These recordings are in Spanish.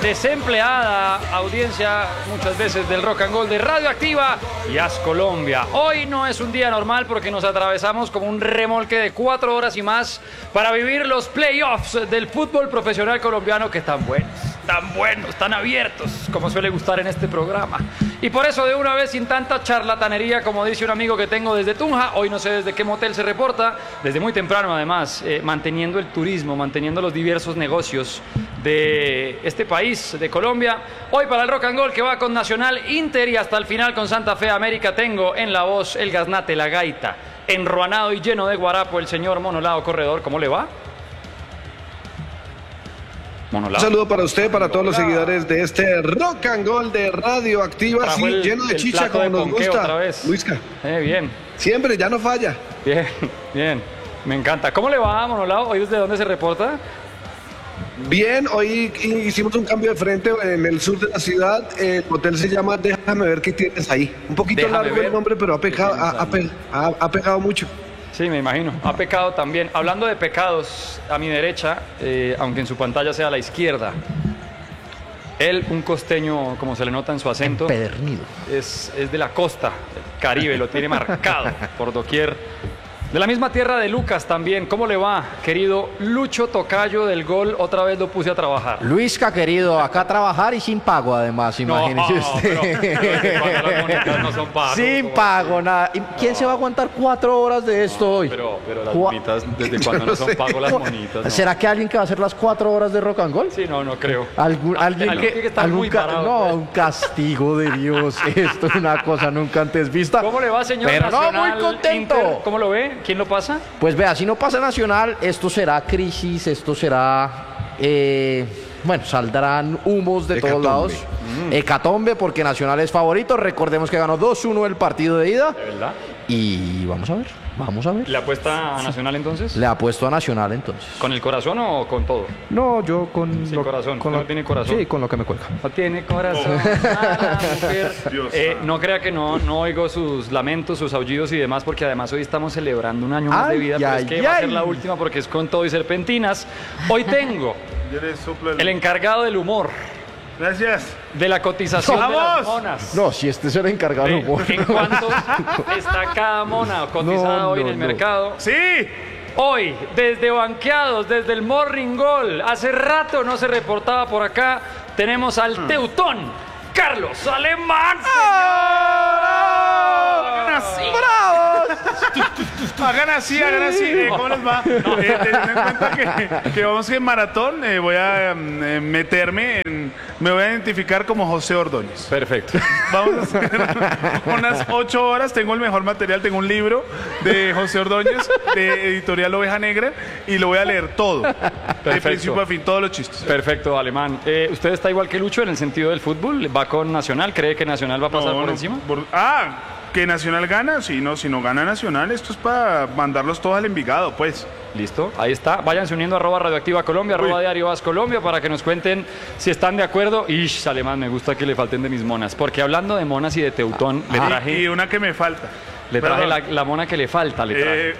desempleada audiencia muchas veces del Rock and Roll de Radioactiva y As Colombia. Hoy no es un día normal porque nos atravesamos como un remolque de 4 horas y más para vivir los playoffs del fútbol profesional colombiano, que están buenos, tan abiertos, como suele gustar en este programa. Y por eso, de una vez, sin tanta charlatanería, como dice un amigo que tengo desde Tunja, hoy no sé desde qué motel se reporta, desde muy temprano además, manteniendo el turismo, manteniendo los diversos negocios de este país, de Colombia. Hoy para el Rock and Roll, que va con Nacional, Inter y hasta el final con Santa Fe América, tengo en la voz el gaznate, la gaita, enruanado y lleno de guarapo, el señor Monolao Corredor. ¿Cómo le va? Monolao. Un saludo para usted, para todos los seguidores de este Rock and Roll de Radioactiva, así, lleno de chicha como nos gusta. Otra vez. Luisca. Bien. Siempre, ya no falla. Bien. Me encanta. ¿Cómo le va, Monolao? ¿Hoy desde dónde se reporta? Bien, hoy hicimos un cambio de frente en el sur de la ciudad. El hotel se llama Déjame ver qué tienes ahí. Un poquito largo el nombre, pero ha pegado mucho. Sí, me imagino. Ha pecado también. Hablando de pecados, a mi derecha, aunque en su pantalla sea a la izquierda, él, un costeño, como se le nota en su acento, empedernido. Es de la costa, del Caribe, lo tiene marcado por doquier. De la misma tierra de Lucas también. ¿Cómo le va, querido Lucho Tocayo del Gol? Otra vez lo puse a trabajar. Luisca, querido, acá a trabajar y sin pago, además, imagínese usted. Pero las bonitas no son pago. Sin pago, nada. ¿Y quién se va a aguantar 4 horas de esto hoy? Pero las bonitas, ¿desde cuándo no son pago las bonitas? No. ¿Será que alguien que va a hacer las 4 horas de Rock and Roll? Sí, no creo. ¿Alguien que está muy parado? No, un castigo de Dios. Esto es una cosa nunca antes vista. ¿Cómo le va, señor? Pero Nacional, no, muy contento. Inter, ¿cómo lo ve? ¿Quién lo pasa? Pues vea, si no pasa Nacional, esto será crisis, esto será... saldrán humos de todos lados. Hecatombe, porque Nacional es favorito. Recordemos que ganó 2-1 el partido de ida. ¿De verdad? Y vamos a ver. ¿Le apuesta a Nacional entonces? Le apuesto a Nacional entonces. ¿Con el corazón o con todo? No, yo con... Sin corazón. ¿No tiene corazón? Sí, con lo que me cuelga. No tiene corazón. Mujer. No crea que no oigo sus lamentos, sus aullidos y demás, porque además hoy estamos celebrando un año más de vida. Pero es que va a ser la última porque es con todo y serpentinas. Hoy tengo el encargado del humor. Gracias. De la cotización de las monas. No, si este es el encargado del humor. ¿En cuánto está cada mona cotizada hoy en el mercado? ¡Sí! Hoy, desde Banqueados, desde el Morning Goal, hace rato no se reportaba por acá, tenemos al teutón Carlos Alemán, señor. ¡Bravo! Hagan así. ¿Cómo les va? Teniendo en cuenta que vamos en maratón, voy a me voy a identificar como José Ordóñez. Perfecto. Vamos a hacer unas 8 horas. Tengo el mejor material. Tengo un libro de José Ordóñez, de Editorial Oveja Negra, y lo voy a leer todo. De principio a fin, todos los chistes. Perfecto, Alemán. ¿Usted está igual que Lucho en el sentido del fútbol? ¿Va con Nacional? ¿Cree que Nacional va a pasar por encima? ¿Que Nacional gana? Si no gana Nacional, esto es para mandarlos todos al Envigado, pues. Listo, ahí está. Váyanse uniendo a @Radioactiva Colombia, @Diario As Colombia, para que nos cuenten si están de acuerdo. Alemán, me gusta que le falten de mis monas, porque hablando de monas y de teutón, le traje... Y una que me falta. Le traje la mona que le falta, le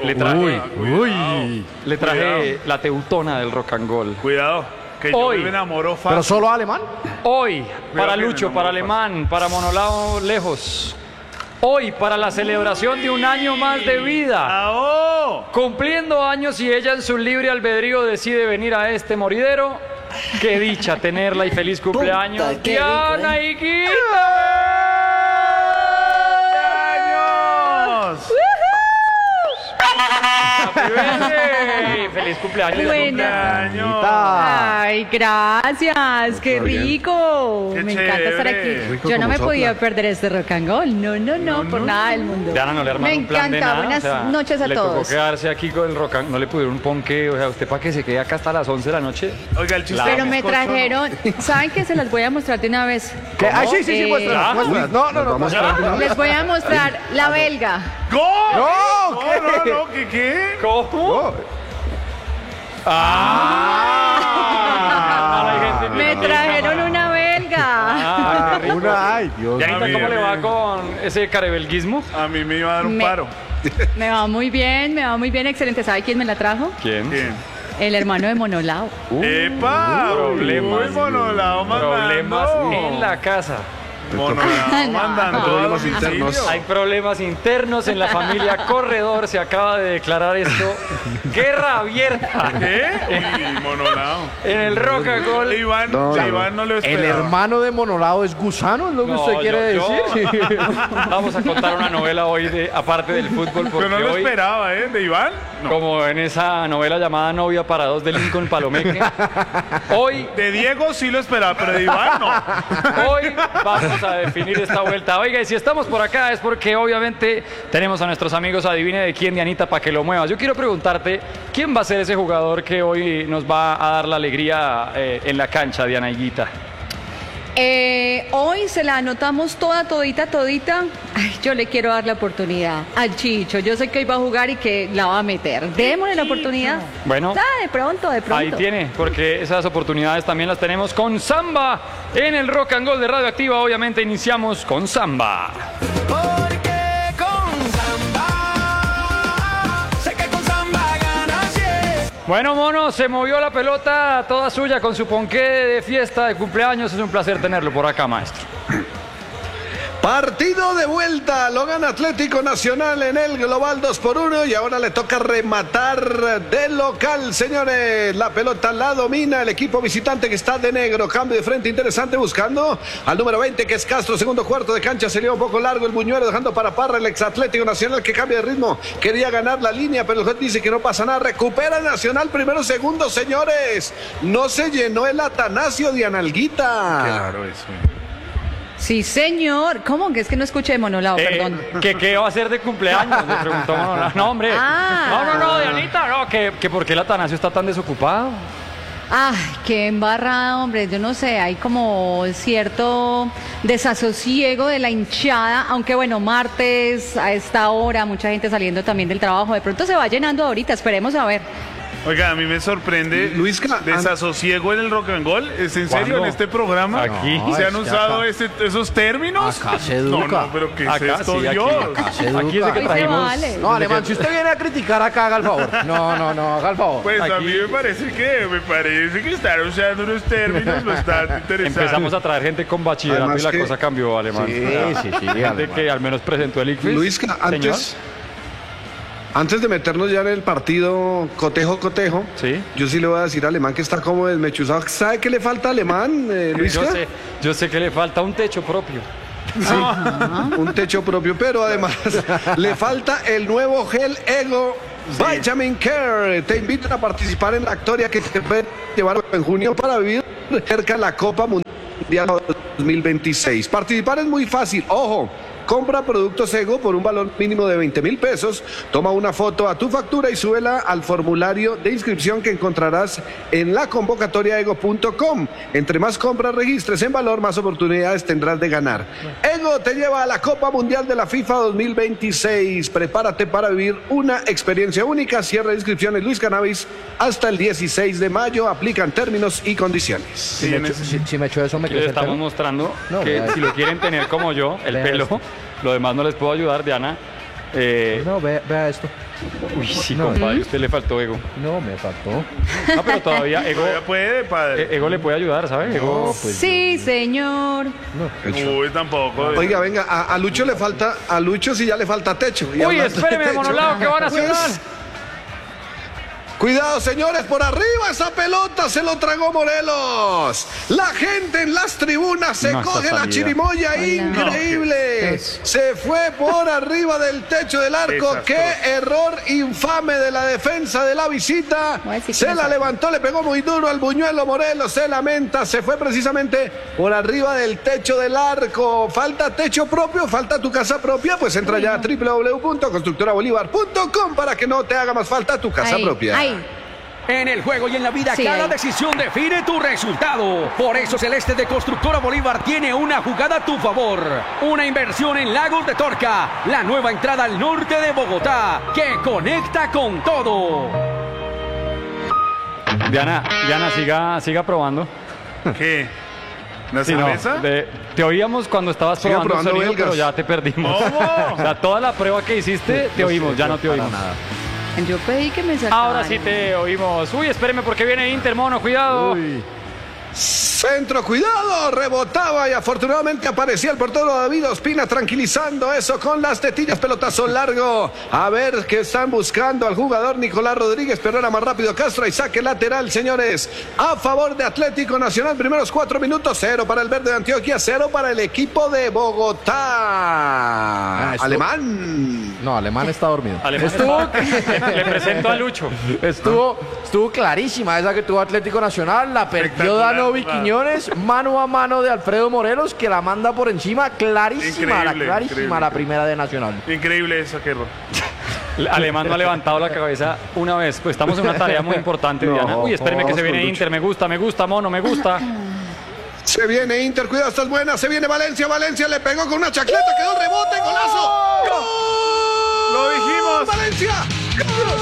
traje la teutona del Rock and Roll. Cuidado, que yo me enamoro fácil. ¿Pero solo Alemán? Hoy, para Lucho, para Alemán, para Monolao Lejos. Hoy, para la celebración de un año más de vida. Cumpliendo años, y ella en su libre albedrío decide venir a este moridero. Qué dicha tenerla y feliz cumpleaños, Diana Higuita. ¡Feliz cumpleaños! Bueno. Ay, gracias, qué rico. Me encanta estar aquí. Yo no me podía perder este Rock and Roll. No, por nada del mundo. Diana, no le armaron un plan de nada. Buenas noches a le todos. Le tocó quedarse aquí con el Rock and Roll. No le pudieron un ponque, usted para que se quede acá hasta las 11 de la noche. Oiga, el chiste. Pero me trajeron, ¿saben qué? Se las voy a mostrar de una vez. ¿Qué? Sí, muestra. No. Les voy a mostrar la belga. No, ¿qué? ¿Cómo? Me trajeron una belga. Ay, Dios. Dianita, ¿cómo le va con ese carebelguismo? A mí me iba a dar un paro. Me va muy bien, excelente. ¿Sabe quién me la trajo? ¿Quién? El hermano de Monolao. ¡Epa! Problemas. Uy, Monolao Problemas mandando. en la casa. Monolao mandando. Problemas a domicilio. internos. Hay problemas internos en la familia Corredor. Se acaba de declarar esto. Guerra abierta ¿Qué? Uy, Monolao. en el Rock and Roll. Iván no lo El esperaba. hermano de Monolao es gusano, es lo que No, usted quiere yo- decir. Vamos a contar una novela hoy aparte del fútbol, porque Yo no lo hoy, esperaba, ¿eh? ¿De Iván? No. como en esa novela llamada Novia para dos de Lincoln Palomeque, hoy De Diego sí lo esperaba, pero de Iván no. Hoy vamos a definir esta vuelta. Oiga, y si estamos por acá es porque obviamente tenemos a nuestros amigos Adivine de quién, Dianita, para que lo muevas. Yo quiero preguntarte, ¿quién va a ser ese jugador que hoy nos va a dar la alegría en la cancha, Diana Higuita? Hoy se la anotamos todita. Ay, yo le quiero dar la oportunidad al Chicho. Yo sé que hoy va a jugar y que la va a meter. Démosle la oportunidad. Bueno. De pronto. Ahí tiene, porque esas oportunidades también las tenemos con Samba en el Rock and Roll de Radioactiva. Obviamente iniciamos con Samba. Porque con Samba, sé que con Samba ganas, yeah. Bueno, mono, se movió la pelota toda suya con su ponqué de fiesta de cumpleaños. Es un placer tenerlo por acá, maestro. Partido de vuelta, lo gana Atlético Nacional en el global 2-1 y ahora le toca rematar de local, señores. La pelota la domina el equipo visitante que está de negro. Cambio de frente interesante buscando al número 20 que es Castro. Segundo cuarto de cancha, se le dio un poco largo el buñuelo dejando para Parra el ex Atlético Nacional que cambia de ritmo. Quería ganar la línea, pero el juez dice que no pasa nada. Recupera Nacional primero, segundo, señores. No se llenó el Atanasio de Analguita. Claro, eso. Sí, señor. ¿Cómo? Que es que no escuché Monolao, perdón. ¿Qué va a hacer de cumpleaños? Le preguntó Monolao. No, hombre. Ah. No, Dianita, no. Que ¿por qué el Atanasio está tan desocupado? Ay, qué embarrada, hombre. Yo no sé, hay como cierto desasosiego de la hinchada, aunque bueno, martes a esta hora, mucha gente saliendo también del trabajo. De pronto se va llenando ahorita, esperemos a ver. Oiga, a mí me sorprende Luisca, desasosiego en el rock and roll. ¿Es en serio ¿Cuándo? en este programa? Aquí. ¿Se han es que usado acá- esos términos? acá se educa. No, pero ¿qué es Acá esto, sí, aquí. Dios? se Aquí educa. es que Hoy se trajimos. vale. No, Alemán, si usted viene a criticar acá, haga el favor. No, haga el favor. Pues a Aquí. mí me parece que están usando unos términos bastante interesantes. Empezamos a traer gente con bachillerato Además y la que- cosa cambió, Alemán. Sí, Gente Alemán. que al menos presentó el ICFES. Luisca, Señor. antes de meternos ya en el partido cotejo, Sí. yo sí le voy a decir a Alemán que está como desmechuzado. ¿Sabe qué le falta a Alemán, Luisca? Yo sé que le falta un techo propio. Un techo propio, pero además le falta el nuevo gel Ego Vitamin Care. Te invitan a participar en la historia que te puede llevar en junio para vivir cerca de la Copa Mundial 2026. Participar es muy fácil, ojo. Compra productos Ego por un valor mínimo de 20,000 pesos. Toma una foto a tu factura y súbela al formulario de inscripción que encontrarás en la convocatoria ego.com. Entre más compras registres en valor, más oportunidades tendrás de ganar. Ego te lleva a la Copa Mundial de la FIFA 2026. Prepárate para vivir una experiencia única. Cierre de inscripciones Luis Cannabis hasta el 16 de mayo. Aplican términos y condiciones. Si me echo eso, me Les crece el estamos pelo. mostrando No, que vea. si lo quieren tener como yo, el Vea pelo, esto. lo demás no les puedo ayudar, Diana. No, vea esto. Uy, sí, No. compadre, usted le faltó ego. No, me faltó. No, pero todavía ego, Todavía puede, padre. ego le puede ayudar, ¿sabe? Ego. Sí, señor. Uy, tampoco. Oiga, venga, a Lucho le falta, a Lucho sí ya le falta techo. Y Uy, hablando de espéreme, techo, Monolao, que va a Nacional. pues, cuidado, señores, por arriba esa pelota se lo tragó Morelos. La gente en las tribunas se No, esta coge la salida. chirimoya, Hola. increíble. Se fue por arriba del techo del arco. Desastroso. Qué error infame de la defensa de la visita. Voy a decir que Se no la sé. levantó, le pegó muy duro al buñuelo. Morelos se lamenta, se fue precisamente por arriba del techo del arco. Falta techo propio, falta tu casa propia. Pues entra ya a www.constructorabolívar.com para que no te haga más falta tu casa Ahí, propia. ahí. En el juego y en la vida, Sí, cada ahí. decisión define tu resultado. Por eso Celeste de Constructora Bolívar tiene una jugada a tu favor. Una inversión en Lagos de Torca, la nueva entrada al norte de Bogotá, que conecta con todo. Diana, siga probando. ¿Qué? ¿La Sí, no, cerveza? te oíamos cuando estabas Siga probando el probando sonido, belgas. pero ya te perdimos. ¿Cómo? O sea, toda la prueba que hiciste, te oímos, ya no te oímos. Yo pedí que me sacaran. Ahora sí te oímos. Uy, espéreme porque viene Inter, mono, cuidado. Uy. Centro, cuidado, rebotaba y afortunadamente aparecía el portero David Ospina tranquilizando eso con las tetillas, pelotazo largo. A ver qué están buscando al jugador Nicolás Rodríguez, pero era más rápido Castro y saque lateral, señores, a favor de Atlético Nacional. Primeros 4 minutos, 0 para el verde de Antioquia, 0 para el equipo de Bogotá. Alemán. No, Alemán está dormido. Alemán le presento a Lucho. Estuvo clarísima esa que tuvo Atlético Nacional, la perdió Danovi Quiñones, mano a mano de Alfredo Morelos, que la manda por encima, clarísima, Increíble. la primera de Nacional. Increíble eso, Kerro. Alemán no ha levantado la cabeza una vez. Pues estamos en una tarea muy importante, Diana. Uy, espéreme que se viene Inter. Me gusta, mono, me gusta. Se viene Inter, cuidado, esta es buena. Se viene Valencia, Valencia le pegó con una chacleta, quedó el rebote, golazo. ¡Gol! ¡Lo dijimos! ¡Valencia! ¡Gol!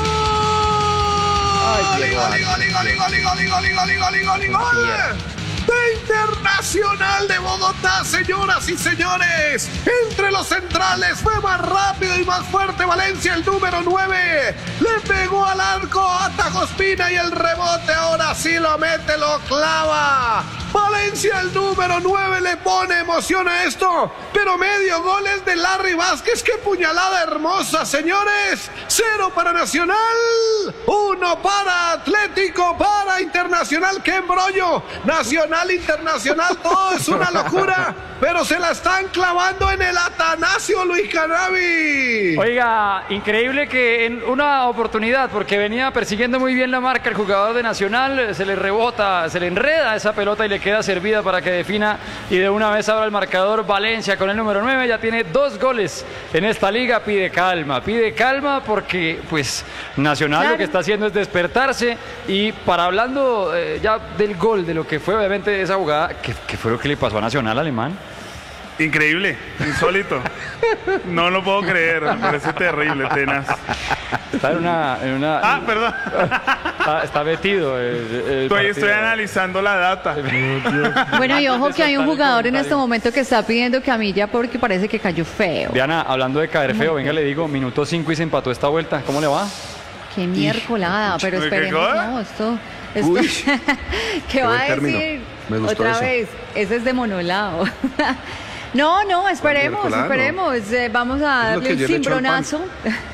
¡Gol! De Internacional de Bogotá, señoras y señores. Entre los centrales fue más rápido y más fuerte Valencia, el número 9. Le pegó al arco, atajó Ospina y el rebote ahora sí lo mete, lo clava. Valencia, el número 9, le pone emoción a esto. Pero medio gol es de Larry Vázquez. ¡Qué puñalada hermosa, señores! 0 para Nacional, 1 para Atlético, para Internacional. ¡Qué embrollo! Nacional, Internacional, todo es una locura. Pero se la están clavando en el Atanasio, Luis Canavi. Oiga, increíble que en una oportunidad, porque venía persiguiendo muy bien la marca el jugador de Nacional, se le rebota, se le enreda esa pelota y le queda servida para que defina y de una vez abra el marcador. Valencia con el número 9 ya tiene 2 goles en esta liga. Pide calma porque pues Nacional lo que está haciendo es despertarse. Y para hablando ya del gol, de lo que fue obviamente esa jugada, ¿qué fue lo que le pasó a Nacional, Alemán? Increíble, insólito. No lo puedo creer, me parece terrible, tenaz. Está en una Perdón. está metido Estoy analizando la data. Bueno, y ojo que hay un jugador en este momento que está pidiendo camilla porque parece que cayó feo. Diana, hablando de caer feo, venga, le digo, minuto 5 y se empató esta vuelta. ¿Cómo le va? Qué miércolada, pero ¿Qué esperemos, cosa? no, esto Uy, ¿qué va buen a término. decir? Me gustó Otra eso. vez, ese es de monolado. No, esperemos. Vamos a Es lo que darle un yo le echo al pan. cimbronazo.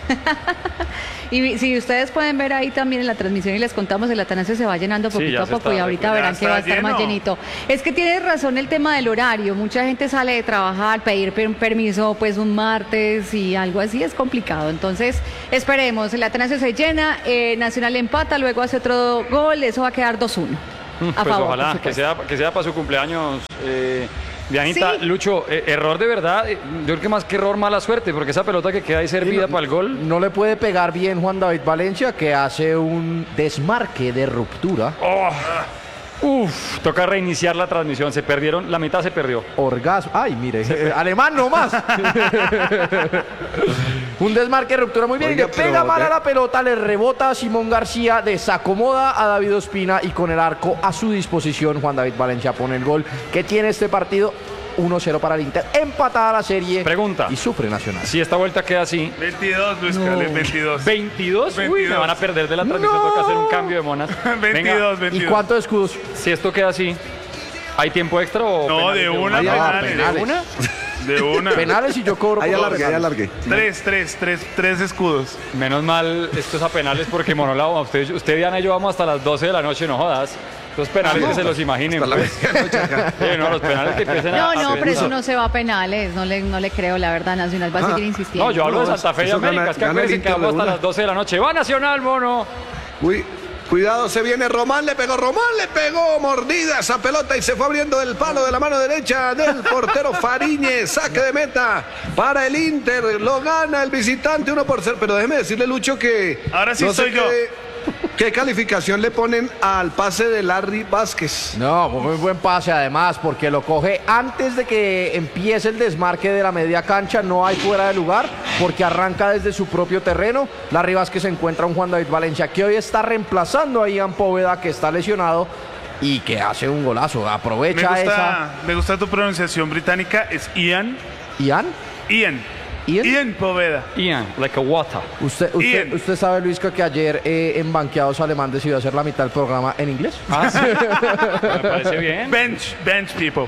Y si ustedes pueden ver ahí también en la transmisión y les contamos, el Atanasio se va llenando Sí, poquito ya a se poco está- y ahorita ya verán que va a está estar más lleno. llenito. Es que tienes razón el tema del horario. Mucha gente sale de trabajar, pedir un permiso pues un martes y algo así es complicado. Entonces, esperemos. El Atanasio se llena, Nacional empata, luego hace otro gol, eso va a quedar 2-1. A Pues favor, ojalá por que supuesto. sea para su cumpleaños. Dianita, Sí. Lucho, error de verdad. Yo creo que más que error, mala suerte, porque esa pelota que queda ahí servida para el gol. No le puede pegar bien Juan David Valencia, que hace un desmarque de ruptura. Toca reiniciar la transmisión. Se perdieron, la mitad se perdió. Orgasmo. Ay, mire, alemán nomás. Un desmarque, ruptura muy bien. Oiga, y le pega pero mal de- a la pelota, le rebota a Simón García, desacomoda a David Ospina y con el arco a su disposición, Juan David Valencia pone el gol que tiene este partido. 1-0 para el Inter, empatada la serie. Pregunta. Y sufre Nacional. Si esta vuelta queda así, 22, Luis Carles, 22. 22, uy, 22. me van a perder de la transmisión. No. Toca hacer un cambio de monas. 22, Venga, ¿Y 22. cuánto de escudos? si esto queda así, ¿hay tiempo extra o No, penales de una, Ah, penales. penales. ¿De una? De una. Penales y yo cobro Ahí por los alargué, ahí penales. alargué. Tres escudos. Menos mal, esto es a penales porque Monolao, usted Diana y yo vamos hasta las 12 de la noche, no jodas. Los penales que se los imaginen. Hasta la pues. medianoche acá. Sí, no, los penales que empiecen a... No, pero eso no se va a penales, no le creo, la verdad, Nacional va a seguir insistiendo. No, yo hablo de No, Santa Fe y eso América, gana- es que gana el acuérdense que Inter de vamos hasta una. las 12 de la noche. ¡Va Nacional, mono! Uy, cuidado, se viene Román, le pegó, mordida esa pelota y se fue abriendo del palo de la mano derecha del portero Fariñez, saque de meta para el Inter, lo gana el visitante 1-0, pero déjeme decirle, Lucho, que Ahora sí no sé soy yo. ¿Qué calificación le ponen al pase de Larry Vázquez? No, muy buen pase además, porque lo coge antes de que empiece el desmarque de la media cancha, no hay fuera de lugar, porque arranca desde su propio terreno. Larry Vázquez encuentra a un Juan David Valencia que hoy está reemplazando a Ian Póveda, que está lesionado y que hace un golazo. Aprovecha esa. Me gusta tu pronunciación británica, es Ian. ¿Ian? Ian. Ian Poveda. Ian, like a water. Ian. ¿Usted sabe, Luisca, que ayer en Banqueados Alemán decidió hacer la mitad del programa en inglés? Ah, sí. Me parece bien. Bench people.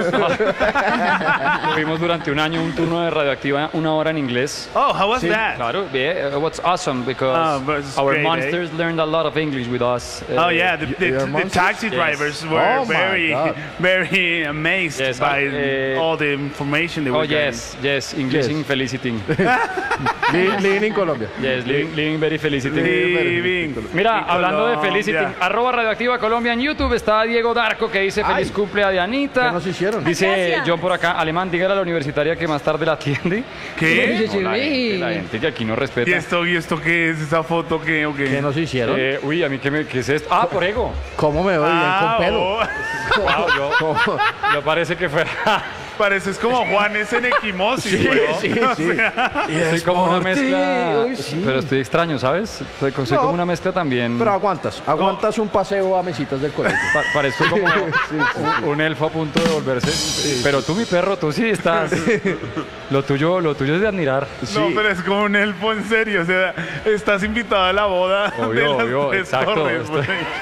Tuvimos durante un año un turno de Radioactiva, 1 hora en inglés. Oh, how was Sí, that? claro, yeah, it was awesome because but it's our great, monsters learned a lot of English with us. Oh yeah, the Your monsters? taxi Yes. drivers were Oh, my very, God. very amazed Yes, by all the information they were Oh getting. yes, English Yes. in feliciting. Living in Colombia. Yes, living very feliciting. Living Mira, in hablando de Colombia. feliciting, @ Radioactiva Colombia en YouTube está Diego Darco que dice feliz Ay, cumple a Dianita. ¿qué nos hicieron? Dice Gracias. John por acá, Alemán, dígale a la universitaria que más tarde la atiende. ¿Qué? No, la gente que aquí no respeta. ¿Y esto qué es? ¿Esa foto qué o qué? ¿Qué nos hicieron? Uy, a mí qué es esto. Ah, por ego. ¿Cómo me veo bien con pelo? Oh, Wow, me parece que fuera. pareces como Juanes en Equimosis, Sí, weón. sí, O sí. sea, Soy como una mezcla. Uy, sí. Pero estoy extraño, ¿sabes? Soy No. como una mezcla también. Pero aguantas un paseo a mesitas del colegio. Parezco como un elfo a punto de volverse. Pero tú, mi perro, tú sí estás. Lo tuyo es de admirar. No, pero es como un elfo en serio. O sea, estás invitado a la boda de Obvio, las obvio, tres exacto, torres, estoy-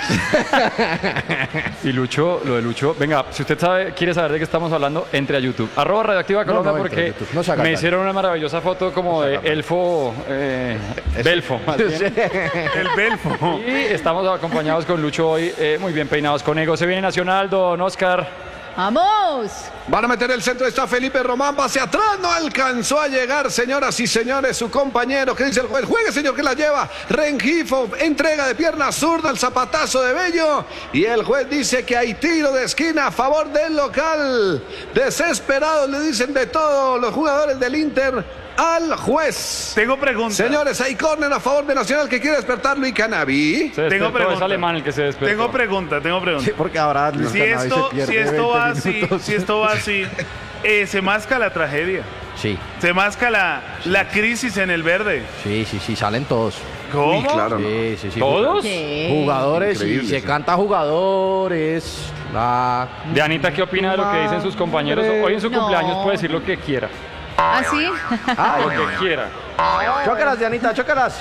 güey. Y Lucho, lo de Lucho. Venga, si usted quiere saber de qué estamos hablando, entre a YouTube. @ Radioactiva Colombia no, entre a porque YouTube. No se haga me daño. hicieron una maravillosa foto como de elfo. Belfo, más bien. El Belfo. Y estamos acompañados con Lucho hoy, muy bien peinados con Ego. Se viene Nacional, don Oscar. ¡Vamos! Van a meter el centro, está Felipe Román, va hacia atrás, no alcanzó a llegar, señoras y señores, su compañero, que dice el juez, juegue señor que la lleva, Rengifo, entrega de pierna zurda, el zapatazo de Bello, y el juez dice que hay tiro de esquina a favor del local, desesperados le dicen de todo los jugadores del Inter al juez. Tengo pregunta. Señores, hay córner a favor de Nacional que quiere despertar Luis Canavi. Se despertó, pregunta. es alemán el que se despertó. Tengo pregunta. Sí, porque ahora Luis Si Cannavy esto, se pierde si esto va 20 así, minutos. si esto va así, se masca la tragedia. Sí, Se masca la crisis en el verde. sí, salen todos. ¿Cómo? Uy, claro. Sí. ¿Todos? ¿Qué? Jugadores, Increíble, y se sí. canta jugadores. De Anita, ¿qué opina de lo que dicen sus compañeros? Hoy en su No. cumpleaños puede decir lo que quiera. ¿Así? Lo que quiera. Chócalas, Dianita, chócalas.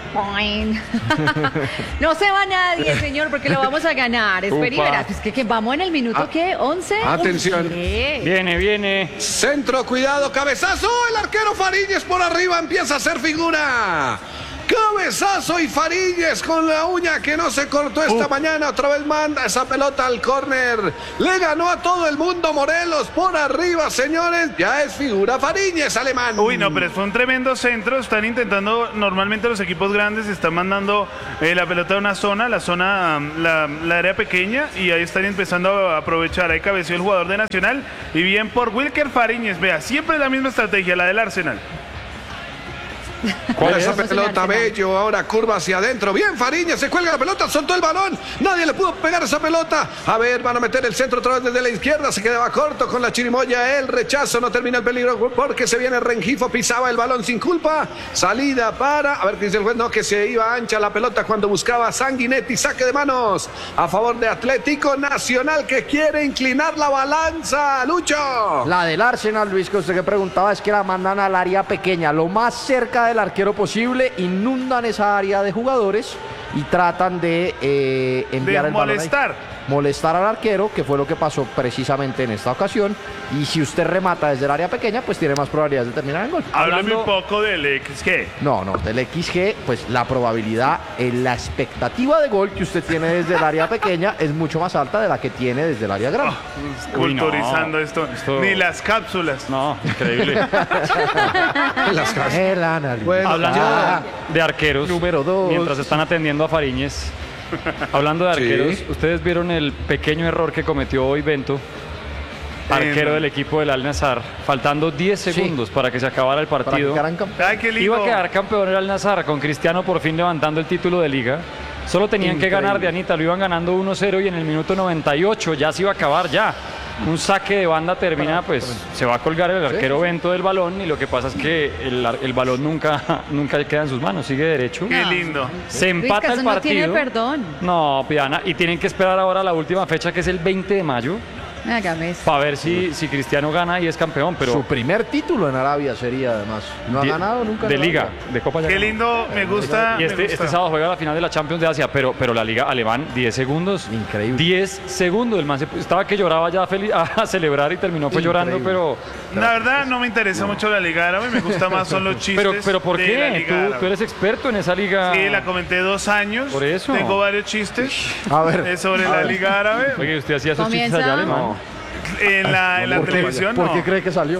No se va nadie, señor, porque lo vamos a ganar. Espera y Upa. verás. Es que vamos en el minuto, ¿qué? ¿11? Atención. ¿Qué? Viene. Centro, cuidado, cabezazo, el arquero Fariñez por arriba empieza a hacer figura. Cabezazo y Fariñez con la uña que no se cortó esta mañana. Otra vez manda esa pelota al córner. Le ganó a todo el mundo Morelos por arriba, señores. Ya es figura Fariñez, alemán. Uy, no, pero fue un tremendo centro. Están intentando, normalmente los equipos grandes están mandando la pelota a una zona, la área pequeña, y ahí están empezando a aprovechar. Ahí cabeció el jugador de Nacional. Y bien por Wilker Fariñez. Vea, siempre la misma estrategia, la del Arsenal. ¿Cuál es? esa Vamos en pelota, Arsenal. Bello? Ahora curva hacia adentro. Bien, Fariñez, se cuelga la pelota, soltó el balón. Nadie le pudo pegar esa pelota. A ver, van a meter el centro otra vez desde la izquierda. Se quedaba corto con la chirimoya. El rechazo, no termina el peligro porque se viene Rengifo. Pisaba el balón sin culpa. Salida para. A ver qué dice el juez. No, que se iba ancha la pelota cuando buscaba Sanguinetti. Saque de manos a favor de Atlético Nacional que quiere inclinar la balanza. Lucho. La del Arsenal, Luis, que usted que preguntaba, es que la mandan al área pequeña, lo más cerca del arquero posible, inundan esa área de jugadores y tratan de enviar De el balón ahí. molestar al arquero, que fue lo que pasó precisamente en esta ocasión. Y si usted remata desde el área pequeña, pues tiene más probabilidades de terminar en gol. Háblame un poco del XG. No, del XG, pues la probabilidad, la expectativa de gol que usted tiene desde el área pequeña es mucho más alta de la que tiene desde el área grande. Uy, no. Culturizando esto. Ni las cápsulas. No, increíble. El análisis. Bueno, Hablando ya. de arqueros, Número 2. mientras están atendiendo a Fariñez, hablando de arqueros, Sí. ¿ustedes vieron el pequeño error que cometió hoy Bento, arquero del equipo del Al-Nassr, faltando 10 segundos para que se acabara el Para partido? que quedaran campeones. Ay, qué lindo. Iba a quedar campeón el Al-Nassr con Cristiano por fin levantando el título de liga. Solo tenían que ganar de Anita, lo iban ganando 1-0 y en el minuto 98 ya se iba a acabar ya. Un saque de banda termina, pues se va a colgar el arquero Bento del balón y lo que pasa es que el balón nunca queda en sus manos, sigue derecho. Qué lindo. Se empata Luis, el no partido. tiene perdón. No, Piana, y tienen que esperar ahora la última fecha que es el 20 de mayo Hágame eso. Para ver si Cristiano gana y es campeón, pero Su primer título en Arabia sería, además. No ha die- ganado nunca. de en liga, Arabia. de Copa ya Qué ganó. lindo, me gusta. Y me gusta. este sábado juega la final de la Champions de Asia, pero la liga alemán, 10 segundos. Increíble. 10 segundos. El man estaba que lloraba ya feliz a celebrar y terminó pues llorando, pero La verdad no me interesa mucho la Liga Árabe, me gusta más son los chistes. pero ¿por de la qué? Liga Árabe. Tú eres experto en esa liga. Sí, la comenté 2 años. Por eso. Tengo varios chistes A ver. sobre la Liga Árabe. Oye, usted hacía esos chistes Comienza. allá, alemán. En la ¿Por qué- televisión ¿Por no. qué cree que salió?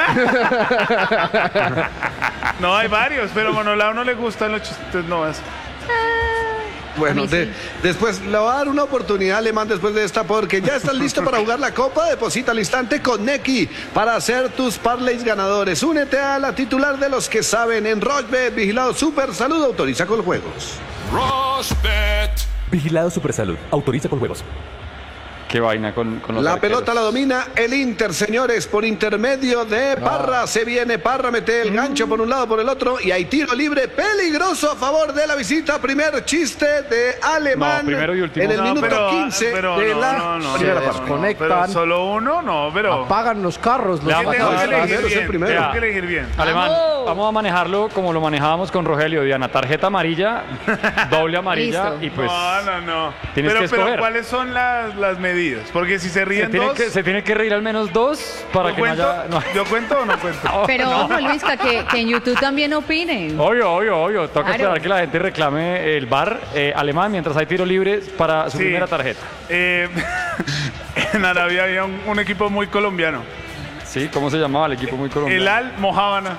No, hay varios, pero a Monolao no le gustan los chistes, no es. Bueno, A mí sí. después le va a dar una oportunidad Alemán después de esta porque ya estás listo para jugar la Copa. Deposita al instante con Neki para hacer tus parlays ganadores. Únete a la titular de los que saben en Rochbet. Vigilado Super Salud, autoriza con juegos. Rosbet. Vigilado Supersalud. Autoriza con juegos. Qué vaina con los La arqueros. pelota la domina el Inter, señores, por intermedio de Parra. Se viene Parra, mete el gancho por un lado, por el otro. Y hay tiro libre peligroso a favor de la visita. Primer chiste de Alemán. No, primero y último. En el No, minuto 15 pero de no, la no, primera Se parte. desconectan. Pero solo uno, no, pero. Apagan los carros. Los Le ¿Quién vamos tengo a que dar- elegir es el bien? primero. Tengo que elegir bien. Alemán, ¡Vamos! vamos a manejarlo como lo manejábamos con Rogelio, Diana. Tarjeta amarilla, doble amarilla Listo. y pues No. tienes que Pero escoger. ¿cuáles son las medidas? Porque si se ríen dos. se tiene que reír al menos 2 para ¿yo que no cuento? haya... no. ¿Yo cuento o no cuento? Pero ojo, Luisca, que en YouTube también opinen. Obvio. Toca Claro. esperar que la gente reclame el bar alemán mientras hay tiro libre para su Sí. primera tarjeta. En Arabia había un equipo muy colombiano. Sí, ¿cómo se llamaba el equipo muy colombiano? El Al Mojábana.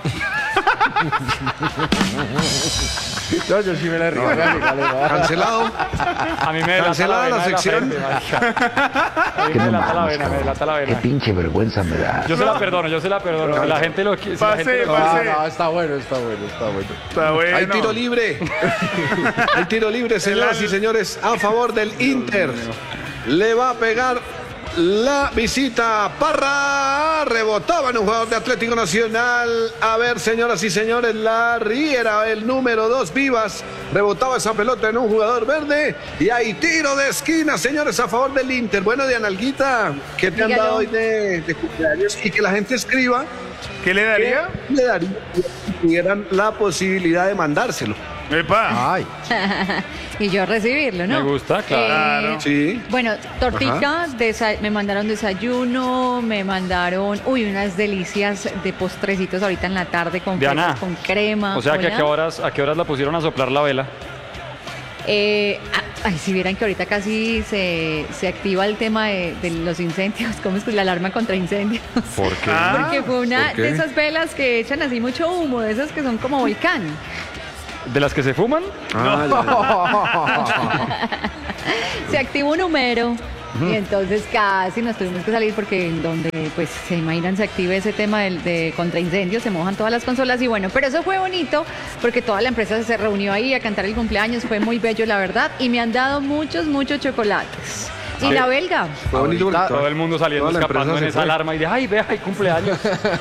Yo sí me la río. Cancelado. A mí me delata Cancelada la vena de sección. frente, marica. A mí me delata la vena, me delata la vena. Pinche vergüenza me da. Yo se la perdono. La gente lo quiere. Pase. No, está bueno. Está bueno. Hay tiro libre. Hay tiro libre, señoras y señores, a favor del Inter. Le va a pegar la visita. Parra rebotaba en un jugador de Atlético Nacional. A ver, señoras y señores, la Riera, el número 2, Vivas, rebotaba esa pelota en un jugador verde. Y hay tiro de esquina, señores, a favor del Inter. Bueno, de Analguita, ¿qué te han Dígalo. dado hoy de cumpleaños? Y que la gente escriba ¿Qué le daría? qué le daría si tuvieran la posibilidad de mandárselo. Epa. Ay, Y yo recibirlo, ¿no? Me gusta, claro. Sí. Bueno, tortita, me mandaron desayuno, me mandaron, unas delicias de postrecitos ahorita en la tarde con Diana, fresas, con crema. O sea, que Hola. ¿a qué horas la pusieron a soplar la vela? Si vieran que ahorita casi se activa el tema de los incendios, ¿cómo es que la alarma contra incendios? ¿Por qué? Porque fue una ¿por qué? de esas velas que echan así mucho humo, de esas que son como volcán. ¿De las que se fuman? Se activó un número y entonces casi nos tuvimos que salir porque en donde, pues, se imaginan, se active ese tema de contra incendios, se mojan todas las consolas y bueno, pero eso fue bonito porque toda la empresa se reunió ahí a cantar el cumpleaños, fue muy bello la verdad y me han dado muchos chocolates. Y la belga, Fue bonito porque Todo el mundo saliendo toda la escapando empresa en se esa fue. alarma y de ¡ay, vea, hay cumpleaños!